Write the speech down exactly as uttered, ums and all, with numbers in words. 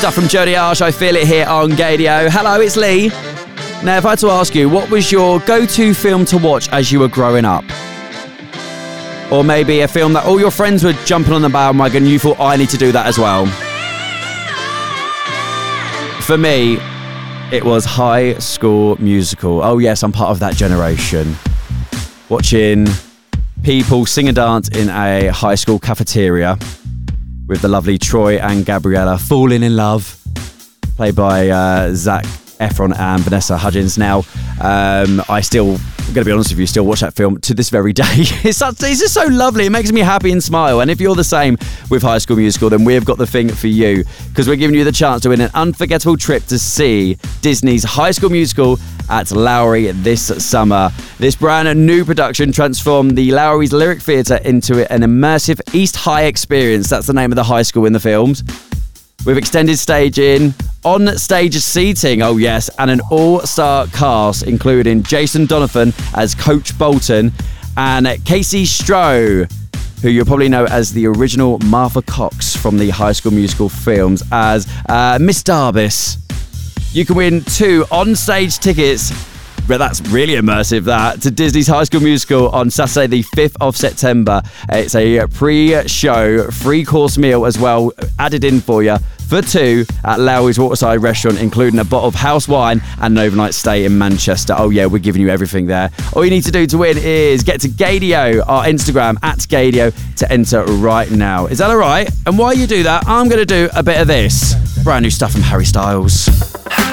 stuff from Jody Arsh, I Feel It here on Gadio. Hello, it's Lee. Now, if I had to ask you, what was your go-to film to watch as you were growing up? Or maybe a film that all your friends were jumping on the bandwagon and you thought, I need to do that as well. For me, it was High School Musical. Oh yes, I'm part of that generation. Watching people sing and dance in a high school cafeteria with the lovely Troy and Gabriella falling in love, played by uh, Zac Efron and Vanessa Hudgens. Now, um, I still, I'm going to be honest with you, still watch that film to this very day. It's, such, it's just so lovely. It makes me happy and smile. And if you're the same with High School Musical, then we've got the thing for you, because we're giving you the chance to win an unforgettable trip to see Disney's High School Musical at Lowry this summer. This brand new production transformed the Lowry's Lyric Theatre into an immersive East High experience. That's the name of the high school in the films. With extended staging, on-stage seating, oh yes, and an all-star cast, including Jason Donovan as Coach Bolton and Casey Stroh, who you'll probably know as the original Martha Cox from the High School Musical films, as uh, Miss Darbus. You can win two on-stage tickets, but that's really immersive, that, to Disney's High School Musical on Saturday the fifth of September. It's a pre-show, free-course meal as well, added in for you, for two at Lowry's Waterside Restaurant, including a bottle of house wine and an overnight stay in Manchester. Oh yeah, we're giving you everything there. All you need to do to win is get to Gadio, our Instagram, at Gadio, to enter right now. Is that all right? And while you do that, I'm going to do a bit of this. Brand new stuff from Harry Styles.